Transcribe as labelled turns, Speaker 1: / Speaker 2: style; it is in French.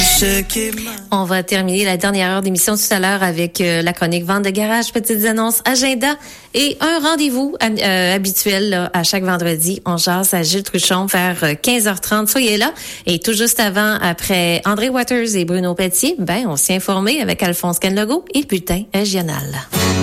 Speaker 1: On va terminer la dernière heure d'émission tout à l'heure avec la chronique Vente de garage, petites annonces, agenda et un rendez-vous habituel là, à chaque vendredi. On jase à Gilles Truchon vers 15h30. Soyez là. Et tout juste avant, après André Waters et Bruno Pelletier, on s'est informé avec Alphonse Canlogo et le bulletin régional.